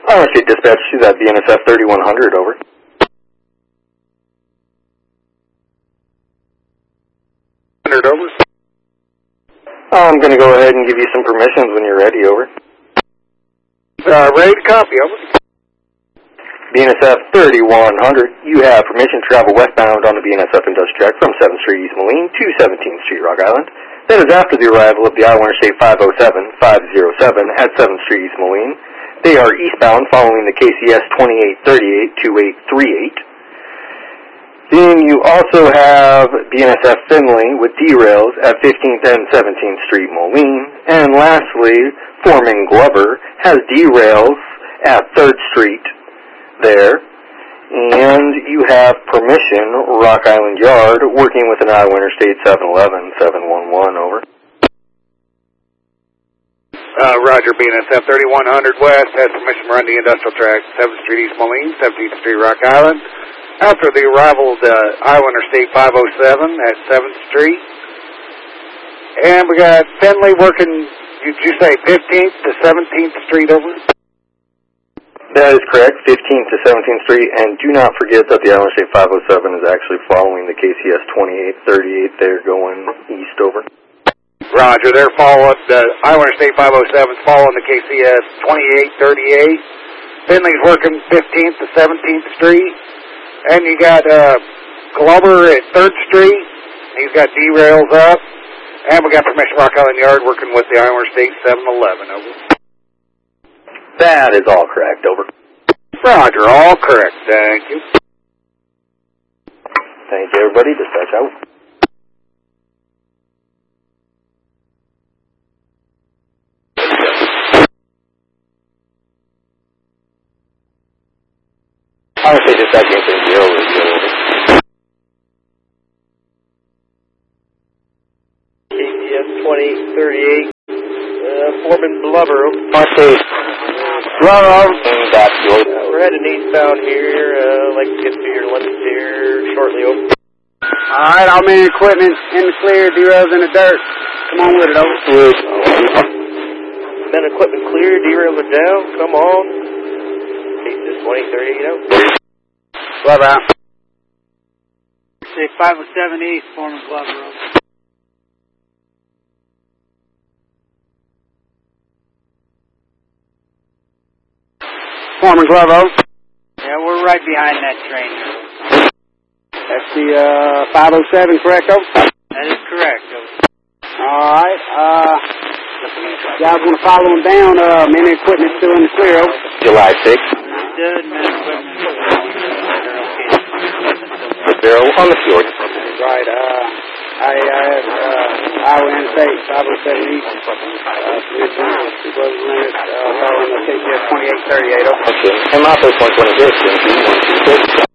Iowa State Dispatch to that BNSF 3100, over. Over. I'm going to go ahead and give you some permissions when you're ready, over. Ready to copy, over. BNSF 3100, you have permission to travel westbound on the BNSF Industrial Track from 7th Street East Moline to 17th Street Rock Island. That is after the arrival of the Iowa Interstate 507 at 7th Street East Moline. They are eastbound following the KCS 2838-2838. Then you also have BNSF Finley with derails at 15th and 17th Street Moline. And lastly, Foreman Glover has derails at 3rd Street there. And you have permission, Rock Island Yard, working with an Iowa Interstate 711-711, over. Roger, BNSF 3100 West has permission to run the industrial track 7th Street East Moline, 17th Street Rock Island. After the arrival of the Iowa Interstate 507 at 7th Street. And we got Finley working, did you say 15th to 17th Street, over? That is correct, 15th to 17th Street, and do not forget that the Iowa State 507 is actually following the KCS 2838. They're going east, over. Roger, they're following, the Iowa State 507 is following the KCS 2838. Finley's working 15th to 17th Street. And you got Glover at 3rd Street. He's got derails up. And we got permission Rock Island Yard working with the Iowa State 711, over. That is all correct, over. Roger, all correct. Thank you. Thank you, everybody. Dispatch out. I would say dispatch answer 0 is 0, over. KCS 2838, Foreman Glover. Monte. Glover. That's yours. We're heading eastbound here. Like to get to your limits here shortly, over. Alright, all main equipment in the clear, derails in the dirt. Come on with it, over. Men equipment clear, derails are down. Come on. KCS 2838, over. Glover out. Say 507 East, Foreman Glover, over. Foreman Glover. Yeah, we're right behind that train. That's the 507, correct, over? That is correct, over. Alright, guys want to follow them down. Main equipment still in the clear, over. July 6th. Good, men equipment. Zero on the fjord. Right, I have Iowa Interstate 507 East. Following the KCS 2838, over. Okay. And my first 126.